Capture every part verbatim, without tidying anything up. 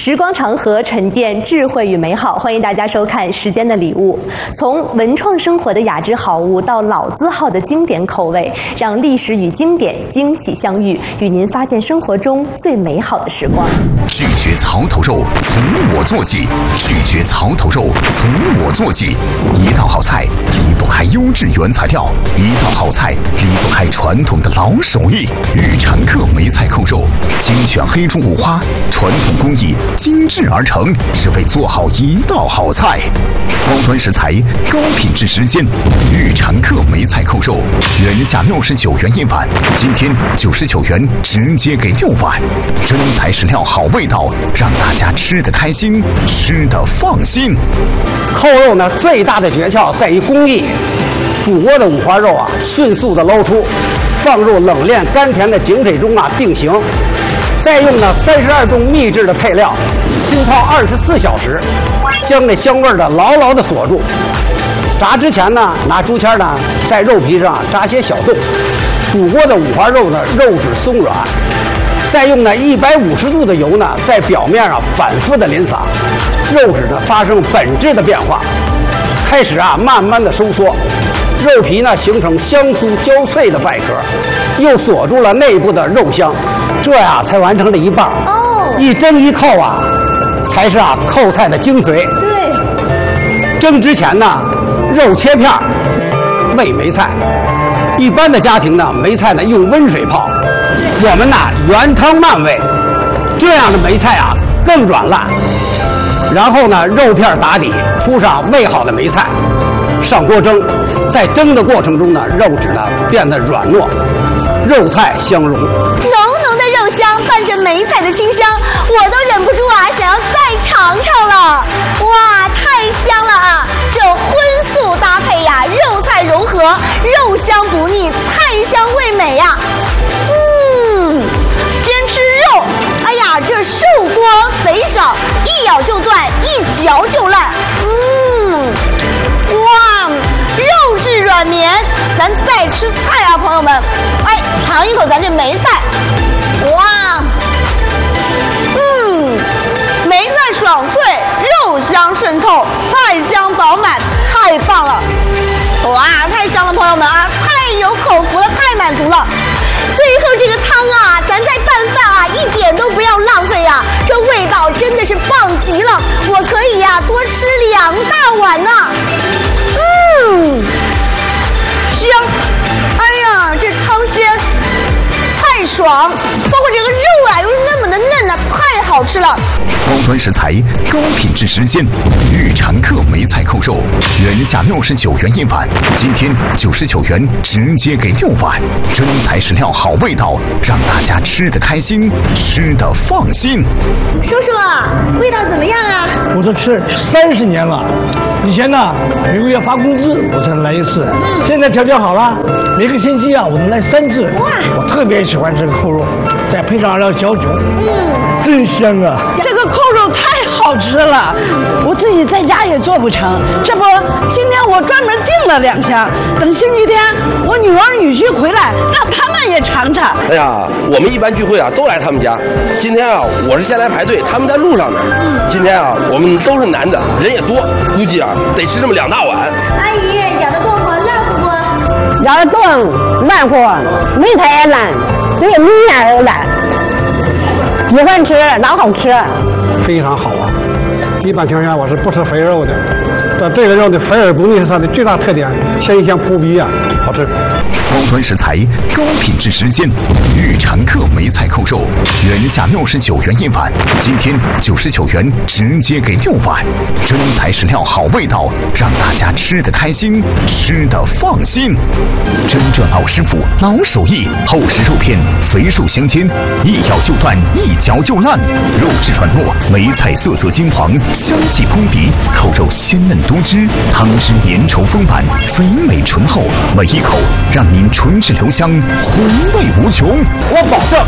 时光长河，沉淀智慧与美好。欢迎大家收看《时间的礼物》，从文创生活的雅致好物到老字号的经典口味，让历史与经典惊喜相遇，与您发现生活中最美好的时光。 拒绝槽头肉，从我做起；拒绝槽头肉，从我做起。一道好菜离不开优质原材料，一道好菜离不开传统的老手艺。玉禅客梅菜扣肉，精选黑猪五花，传统工艺精致而成，是为做好一道好菜。高端食材，高品质时间。玉禅客梅菜扣肉，原价六十九元一碗，今天九十九元直接给六碗。真材实料，好味道，让大家吃得开心，吃得放心。 扣肉呢，最大的诀窍在于工艺。煮过的五花肉啊，迅速的捞出，放入冷链甘甜的井水中啊定型，再用呢三十二种秘制的配料浸泡二十四小时，将这香味儿的牢牢的锁住。炸之前呢，拿竹签呢在肉皮上扎些小洞，煮过的五花肉呢肉质松软，再用呢一百五十度的油呢在表面啊反复的淋洒，肉质呢发生本质的变化，开始啊慢慢的收缩，肉皮呢形成香酥焦脆的外壳，又锁住了内部的肉香，这呀才完成了一半。哦，一蒸一扣啊，才是啊扣菜的精髓。 对， 蒸之前呢，肉切片煨梅菜。一般的家庭呢，梅菜呢用温水泡，我们呢原汤慢煨，这样的梅菜啊更软烂。然后呢，肉片打底，铺上煨好的梅菜，上锅蒸。在蒸的过程中呢，肉质呢变得软糯，肉菜相融，浓浓的肉香伴着梅菜的清香，我都忍不住啊想要再尝尝了。哇，太香了啊！这荤素搭配呀，肉菜融合，肉香不腻，菜香味美呀。嗯，先吃肉，哎呀，这瘦多肥少，一咬就断，一嚼就烂。嗯，哇，肉质软绵。咱再吃菜啊，朋友们，哎，尝一口咱这梅菜，哇，嗯，梅菜爽脆，肉香渗透，菜香饱满，太棒了！哇，太香了，朋友们啊，太有口福了，太满足了。最后这个汤啊，咱再拌饭啊，一点都不要浪费呀、啊，这味道真的是棒极了，我可以呀、啊、多吃两大碗呢、啊。嗯，香，哎呀，这汤鲜，菜爽，包括这个肉啊又是那么的嫩呢、啊，太好吃了。 高端食材，高品质时间。玉禅客梅菜扣肉，原价六十九元一碗，今天九十九元直接给六碗。真材实料，好味道，让大家吃得开心，吃得放心。 叔叔啊，味道怎么样啊？ 我都吃三十年了，以前呢每个月发工资我才能来一次，嗯、现在条件好了，每个星期啊我能来三次。哇，我特别喜欢这个扣肉，再配上二两小酒，嗯，真香啊！ 这个扣肉太好吃了，我自己在家也做不成，这不，今天我专门订了两箱，等星期天我女儿女婿回来，让他们也尝尝。 哎呀，我们一般聚会啊都来他们家，今天啊我是先来排队，他们在路上呢。今天啊我们都是男的，人也多，估计啊得吃这么两大碗。 阿姨，咬的豆腐烂乎不？ 咬的冻烂乎，梅菜也烂，这个米面也烂，喜欢吃，老好吃， 非常好啊！一般情况下我是不吃肥肉的，但这个肉的肥而不腻是它的最大特点，鲜香扑鼻啊，好吃。 高端食材，高品质时间。玉禅客梅菜扣肉，原价六十九元一碗，今天九十九元直接给六碗。真材实料，好味道，让大家吃得开心，吃得放心。真正老师傅，老手艺，厚实肉片，肥瘦相间，一咬就断，一嚼就烂。肉质软糯，梅菜色泽金黄，香气扑鼻，扣肉鲜嫩多汁，汤汁粘稠丰满，肥美醇厚，每一口让您唇齿留香，回味无穷。 我保证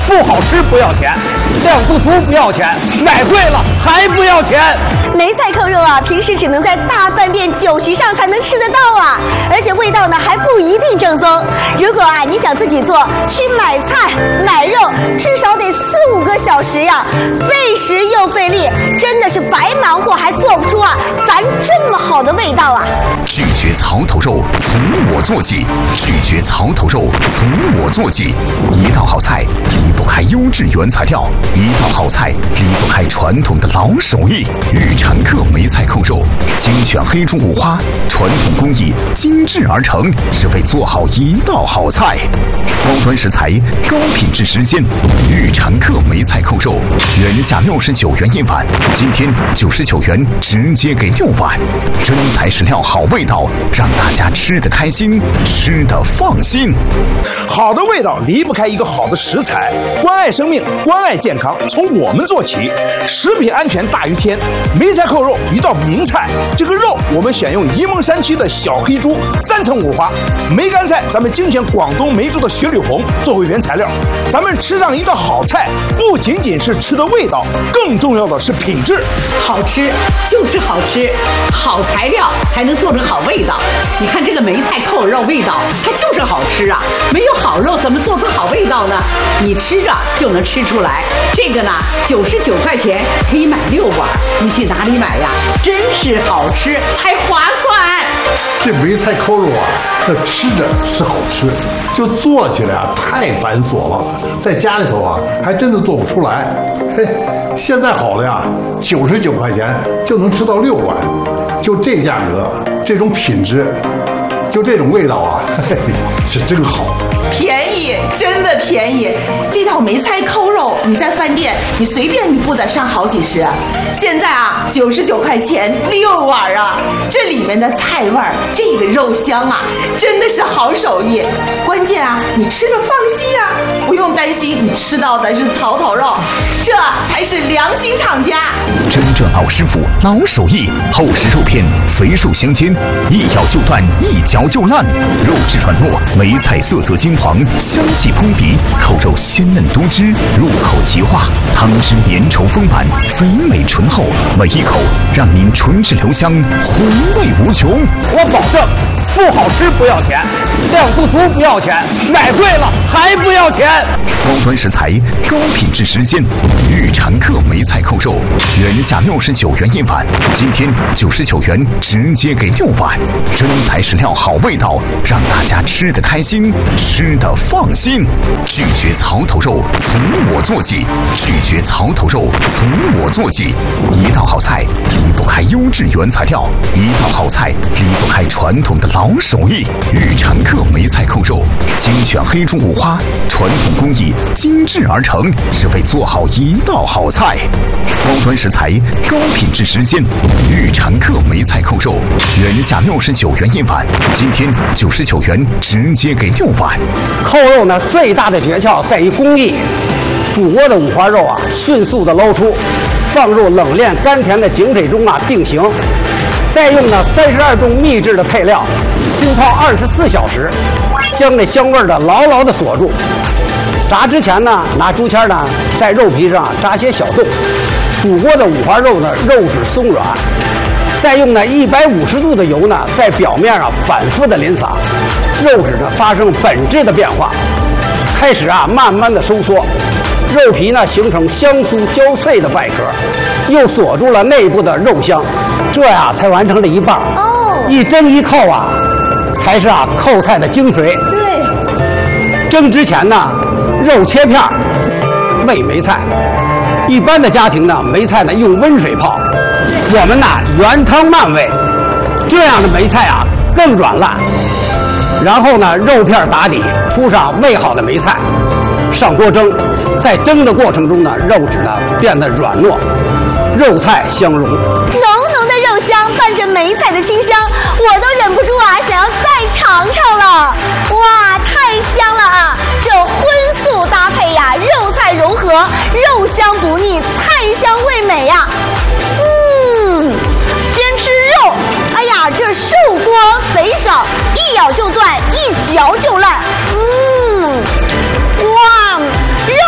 不好吃不要钱，量不足不要钱，买贵了还不要钱。 梅菜扣肉啊，平时只能在大饭店酒席上才能吃得到啊，而且味道呢还不一定正宗。如果啊你想自己做，去买菜买肉，至少得四五个小时呀，费时又费力，真的是白忙活，还做不出啊咱这么好的味道啊。 拒绝槽头肉，从我做起；拒绝槽头肉，从我做起。一道好菜离不开优质原材料，一道好菜离不开传统的老手艺。玉产客梅菜扣肉，精选黑猪五花，传统工艺精制而成，是为做好一道好菜。高端食材，高品质时间。玉产客梅菜扣肉，原价六十九元一碗，今天九十九元直接给六碗。真材实料，好味道，让大家吃得开心，吃得放心。 好的味道离不开一个好的食材，关爱生命，关爱健康，从我们做起。食品安全大于天，梅菜扣肉一道名菜。这个肉我们选用沂蒙山区的小黑猪，三层五花。梅干菜咱们精选广东梅州的雪里红作为原材料。咱们吃上一道好菜，不仅仅是吃的味道，更重要的是品质。 好吃就是好吃，好材料才能做成好味道。你看这个梅菜扣肉味道，它就是好吃啊！没有好肉怎么做出好味道呢？你吃着就能吃出来。这个呢，九十九块钱可以买六碗，你去哪里买呀？真是好吃，还划算。 这梅菜扣肉啊，那吃着是好吃，就做起来啊太繁琐了，在家里头啊还真的做不出来。嘿，现在好了呀，九十九块钱就能吃到六碗，就这价格，这种品质，就这种味道啊，嘿嘿，是真好。 便宜，真的便宜！这道梅菜扣肉，你在饭店你随便你不得上好几十，现在啊九十九块钱六碗啊！这里面的菜味儿，这个肉香啊，真的是好手艺。关键啊，你吃着放心啊，不用担心你吃到的是槽头肉，这才是良心厂家。 真正老师傅，老手艺，厚实肉片，肥瘦相间，一咬就断，一嚼就烂，肉质软糯，梅菜色泽金黄，香气扑鼻，扣肉鲜嫩多汁，入口即化，汤汁粘稠丰满，肥美醇厚，每一口让您唇齿留香，回味无穷。 我保证，不好吃不要钱，量不足不要钱，买贵了还不要钱。 高端食材，高品质时间。玉产客梅菜扣肉，原价六十九元一碗，今天九十九元直接给六碗。真材实料，好味道，让大家吃得开心，吃得放心。拒绝槽头肉，从我做起；拒绝槽头肉，从我做起。一道好菜离不开优质原材料，一道好菜离不开传统的老手艺。玉产客梅菜扣肉，精选黑猪五花，传统工艺精制而成，是为做好一道好菜。高端食材，高品质时间。玉产客梅菜扣肉，原价六十九元一碗，今天九十九元直接给六碗。 扣肉呢，最大的诀窍在于工艺。煮过的五花肉啊，迅速的捞出，放入冷链甘甜的井水中啊定型，再用呢三十二种秘制的配料，浸泡二十四小时，将这香味的牢牢的锁住。炸之前呢，拿竹签呢在肉皮上扎些小洞，煮过的五花肉呢肉质松软，再用呢一百五十度的油呢在表面上反复的淋洒，肉质呢发生本质的变化，开始啊慢慢的收缩，肉皮呢形成香酥焦脆的外壳，又锁住了内部的肉香，这呀才完成了一半。哦，一蒸一扣啊，才是啊扣菜的精髓。对，蒸之前呢，肉切片煨梅菜。一般的家庭呢，梅菜呢用温水泡，我们呢原汤慢煨，这样的梅菜啊更软烂。然后呢，肉片打底，铺上煨好的梅菜，上锅蒸。在蒸的过程中呢，肉质呢变得软糯，肉菜相融。浓浓的肉香伴着梅菜的清香，我都忍不住啊想要再尝尝了。哇，太香了啊！这荤素搭配呀，肉菜融合，肉香不腻，菜香味美呀。嗯，先吃肉，哎呀，这瘦多肥少，一咬就断，一嚼就烂。嗯，哇，肉质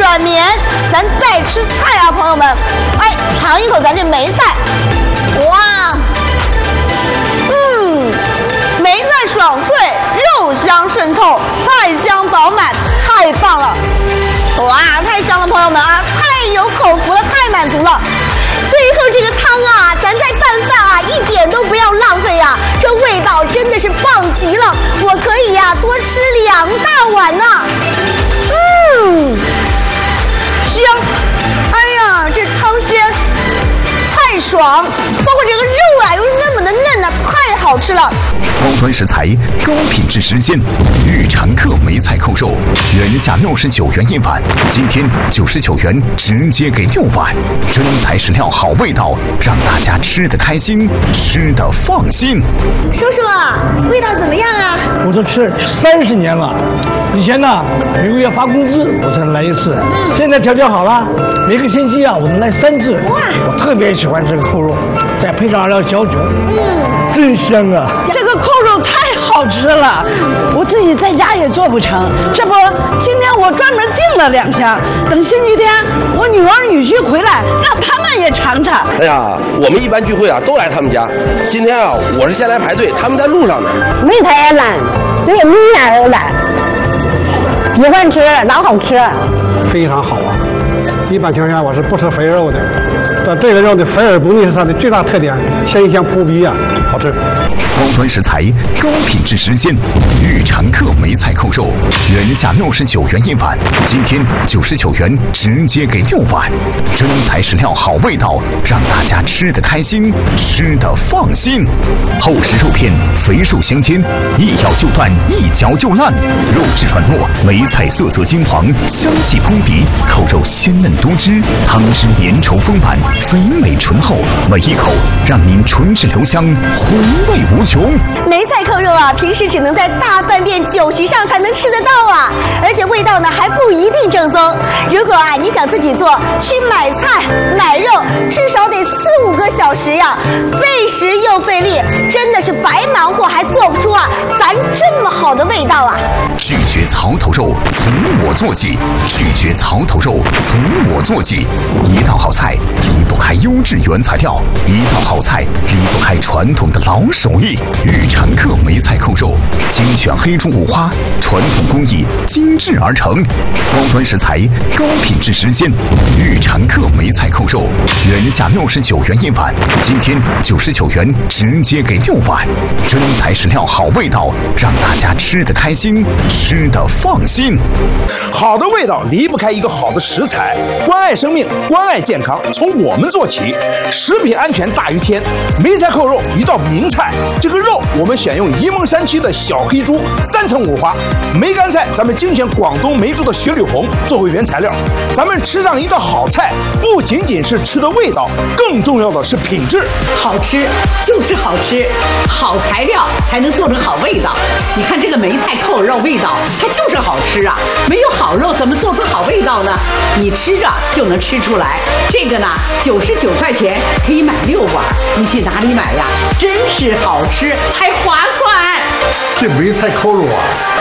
软绵。咱再吃菜啊，朋友们，哎，尝一口咱这梅菜，哇，嗯，梅菜爽脆，肉香渗透，菜香饱满，太棒了！哇，太香了，朋友们啊，太有口福了，太满足了。最后这个汤啊，咱再拌饭啊，一点都不要浪费啊，这味道真的是棒极了，我可以呀、啊、多吃两大碗呢。嗯，香，哎呀，这汤鲜，菜爽，包括这个肉啊又是那么的嫩呢、啊，太好吃了。 高端食材，高品质时间，玉禅客梅菜扣肉，原价六十九元一碗，今天九十九元直接给六碗，真材实料，好味道，让大家吃得开心，吃得放心。 叔叔啊，味道怎么样啊？ 我都吃三十年了，以前呢每个月发工资我才能来一次，嗯、现在调教好了，每个星期啊我能来三次。哇！我特别喜欢这个扣肉，再配上二料小酒，嗯，真香啊！ 这个扣肉太好吃了，我自己在家也做不成。这不，今天我专门订了两箱，等星期天我女儿女婿回来，让他们也尝尝。 哎呀，我们一般聚会啊都来他们家，今天啊我是先来排队，他们在路上呢。 梅菜也烂，这个米面也烂，喜欢吃，老好吃， 非常好啊！一般情况下我是不吃肥肉的，但这个肉的肥而不腻是它的最大特点，鲜香扑鼻啊，好吃。 高端食材，高品质时间，玉禅客梅菜扣肉，原价六十九元一碗，今天九十九元直接给六碗，真材实料，好味道，让大家吃得开心，吃得放心。厚实肉片，肥瘦相间，一咬就断，一嚼就烂，肉质软糯，梅菜色泽金黄，香气扑鼻，扣肉鲜嫩多汁，汤汁粘稠丰满，肥美醇厚，每一口让您唇齿留香，回味无穷。 梅菜扣肉啊，平时只能在大饭店酒席上才能吃得到啊，而且味道呢还不一定正宗。如果啊你想自己做，去买菜买肉，至少得四五个小时呀，费时又费力，真的是白忙活还做不出啊咱这么好的味道啊。 拒绝槽头肉，从我做起；拒绝槽头肉，从我做起。一道好菜离不开优质原材料，一道好菜离不开传统的老手艺。玉禅客梅菜扣肉，精选黑猪五花，传统工艺精制而成，高端食材，高品质时间。玉禅客梅菜扣肉，原价六十九元一碗，今天九十九元直接给六碗，真材实料，好味道，让大家吃得开心，吃得放心。 好的味道离不开一个好的食材，关爱生命，关爱健康，从我们做起。食品安全大于天，梅菜扣肉一道名菜。这个肉我们选用沂蒙山区的小黑猪，三层五花。梅干菜咱们精选广东梅州的雪里红作为原材料。咱们吃上一道好菜，不仅仅是吃的味道，更重要的是品质。 好吃就是好吃，好材料才能做成好味道。你看这个梅菜扣肉味道，它就是好吃啊！没有好肉怎么做出好味道呢？你吃着就能吃出来。这个呢，九十九块钱可以买六碗，你去哪里买呀？真是好吃还划算。 这梅菜扣肉啊，